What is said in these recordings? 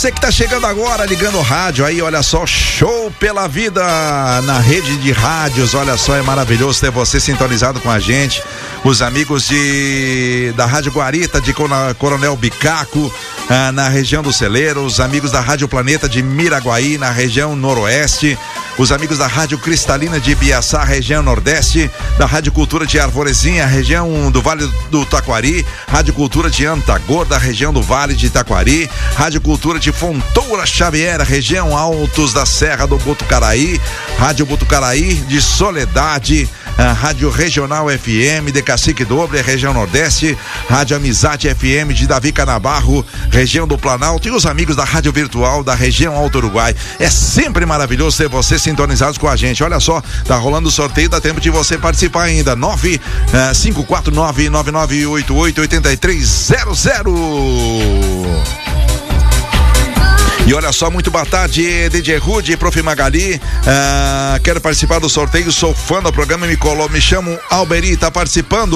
você que tá chegando agora, ligando o rádio aí, olha só, Show pela Vida na rede de rádios, olha só, é maravilhoso ter você sintonizado com a gente, os amigos da Rádio Guarita, de Coronel Bicaco, na região do Celeiro, os amigos da Rádio Planeta de Miraguaí, na região noroeste, os amigos da Rádio Cristalina de Ibiaçá, região nordeste, da Rádio Cultura de Arvorezinha, região do Vale do Taquari, Rádio Cultura de Antagorda, região do Vale de Taquari, Rádio Cultura de Fontoura Xavier, região Altos da Serra do Botucaraí, Rádio Botucaraí de Soledade, Rádio Regional FM de Cacique Doble, região Nordeste, Rádio Amizade FM de Davi Canabarro, região do Planalto, e os amigos da Rádio Virtual da região Alto Uruguai. É sempre maravilhoso ter vocês sintonizados com a gente. Olha só, tá rolando o sorteio, dá tempo de você participar ainda. 549-9988-8300. E olha só, muito boa tarde, DJ Rude, Prof. Magali, quero participar do sorteio, sou fã do programa, me chamo Alberi, tá participando.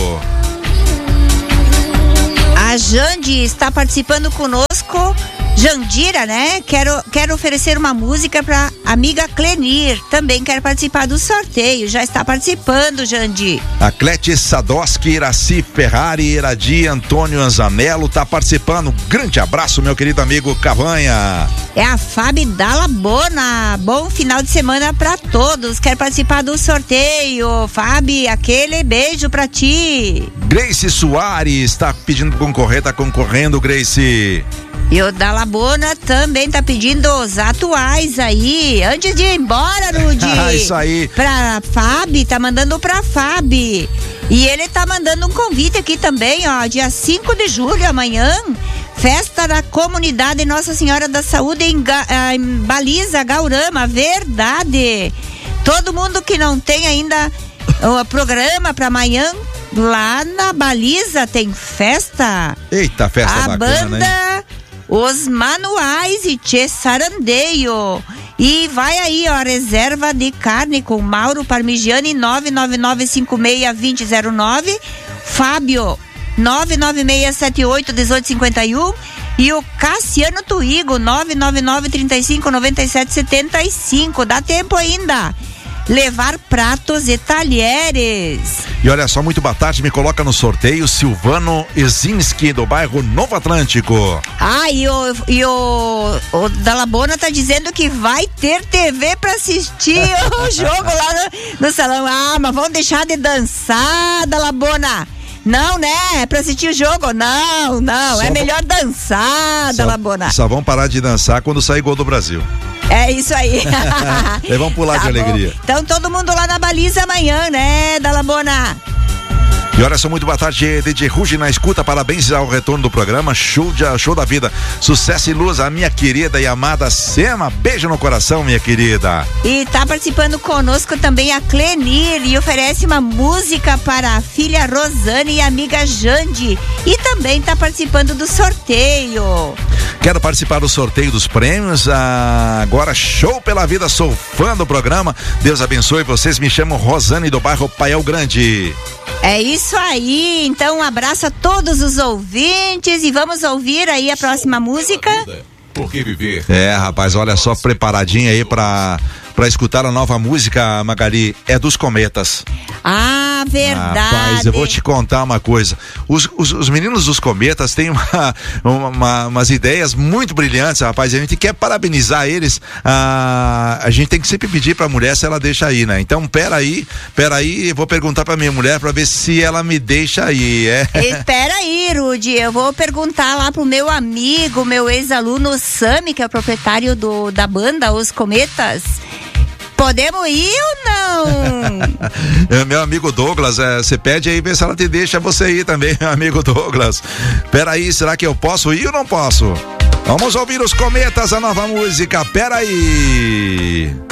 A Jandi está participando conosco, Jandira, né? Quero oferecer uma música pra amiga Clenir, também quer participar do sorteio, já está participando, Jandi. A Clete Sadoski, Iraci Ferrari, Iradi, Antônio Anzanello tá participando, grande abraço, meu querido amigo Cavanha. É a Fábio Dalabona, bom final de semana pra todos, quer participar do sorteio, Fábio, aquele beijo pra ti. Grace Soares tá pedindo pra concorrer, tá concorrendo, Grace. E o Dalabona também tá pedindo os atuais aí, antes de ir embora, Rudy. Isso aí. Pra Fábio, tá mandando pra Fábio. E ele tá mandando um convite aqui também, ó, dia 5 de julho, amanhã, festa da comunidade Nossa Senhora da Saúde em Baliza, Gaurama, verdade. Todo mundo que não tem ainda o programa pra amanhã, lá na Baliza tem festa. Eita, festa a bacana, banda, hein? Os Manuais e Tchê Sarandeio. E vai aí, ó, reserva de carne com Mauro Parmigiani, 999562009, Fábio, 996781851, e o Cassiano Tuigo, 999359775. Dá tempo ainda. Levar pratos e talheres. E olha só, muito boa tarde, me coloca no sorteio Silvano Ezinski, do bairro Novo Atlântico. E o Dalabona tá dizendo que vai ter TV pra assistir o jogo lá no salão. Mas vamos deixar de dançar, Dalabona. Não, né? Pra assistir o jogo, não. É melhor dançar, Dalabona. Só vão parar de dançar quando sair gol do Brasil. É isso aí. Eles vão pular de alegria. Então todo mundo lá na Baliza amanhã, né, Dalabona? E olha só, muito boa tarde, DJ Ruge na escuta, parabéns ao retorno do programa, show da vida, sucesso e luz, a minha querida e amada Sema, beijo no coração, minha querida. E tá participando conosco também a Clenir e oferece uma música para a filha Rosane e a amiga Jandi, e também tá participando do sorteio. Quero participar do sorteio dos prêmios, agora Show pela Vida, sou fã do programa, Deus abençoe vocês, me chamo Rosane do bairro Paial Grande. É isso aí, então um abraço a todos os ouvintes e vamos ouvir aí a próxima música. Por que viver? Rapaz, olha só, preparadinha aí pra escutar a nova música, Magali, é dos Cometas. Verdade. Rapaz, eu vou te contar uma coisa, os meninos dos Cometas têm umas ideias muito brilhantes, rapaz, a gente quer parabenizar eles, a gente tem que sempre pedir pra mulher se ela deixa ir, né? Então, peraí, eu vou perguntar pra minha mulher pra ver se ela me deixa ir, Espera aí, Rudy, eu vou perguntar lá pro meu amigo, meu ex-aluno Sami, que é o proprietário da banda Os Cometas. Podemos ir ou não? Meu amigo Douglas, você pede aí, vê se ela te deixa você ir também, meu amigo Douglas. Peraí, será que eu posso ir ou não posso? Vamos ouvir Os Cometas, a nova música, peraí.